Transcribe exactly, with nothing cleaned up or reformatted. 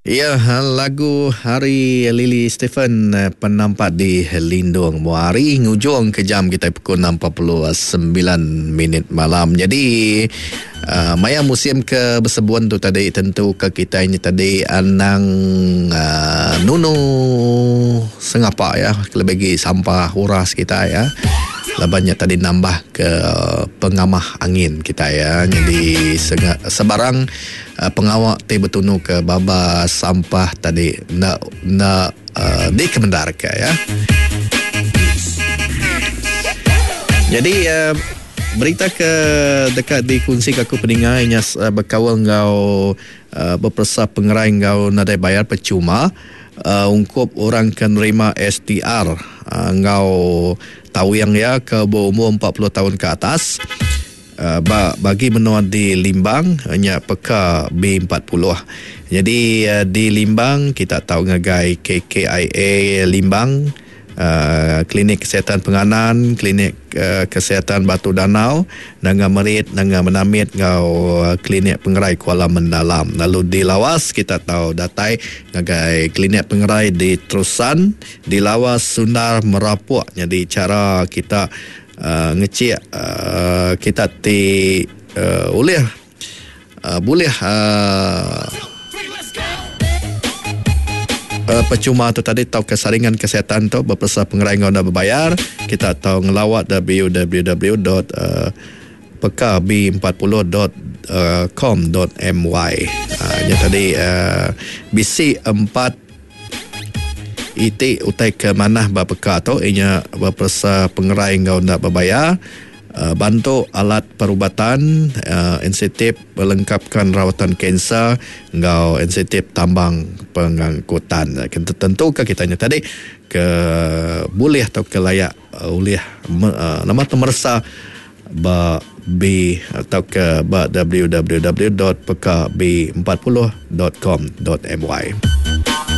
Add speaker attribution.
Speaker 1: Ya, lagu Hari Lily Stephen penampak di Lindung. Hari ngujung ke jam kita pukul enam empat puluh sembilan minit malam. Jadi uh, maya musim ke bersebuan tu tadi tentu ke kita ini tadi anang uh, nunu sengapa ya, lebih sampah uras kita ya. Labanya tadi nambah ke pengamah angin kita ya. Jadi sebarang uh, pengawak te bertunu ke baba sampah tadi na na uh, di Kemendar ke ya. Jadi uh, berita ke dekat di kunci aku pendengar inya uh, berkawal ngau uh, berpersa pengerai ngau nadai bayar percuma uh, ungkup orang kan nerima S T R uh, ngau tahu yang ya ke berumur empat puluh tahun ke atas uh, bagi menua di Limbang hanya peka B empat puluh. Jadi uh, di Limbang kita tahu ngagai K K I A Limbang, uh, klinik kesihatan penganan, klinik uh, kesihatan Batu Danau, Nanga Merit, Nanga Menamit ngau uh, klinik pengerai Kuala Mendalam. Lalu di Lawas kita tahu datai ngagai klinik pengerai di Terusan, di Lawas Sundar Merapuk. Jadi cara kita uh, ngecek uh, kita ti uh, boleh uh, boleh uh, Uh, percuma tu tadi tahu kesaringan kesihatan tu berpersa pengerai ngau nak berbayar. Kita tahu ngelawat w w w dot p k b empat puluh dot com dot m y. Uh, yang tadi uh, bisi empat iti utai ke manah bapeka tu inya berpersa pengerai ngau nak berbayar. Uh, bantu alat perubatan, uh, insentif melengkapkan rawatan kanser, ngau insentif tambang pengangkutan. Tentu ke kitanya tadi ke boleh atau ke layak uh, oleh uh, nama temersa ba B atau ke ba w w w dot p k b empat puluh dot com dot m y.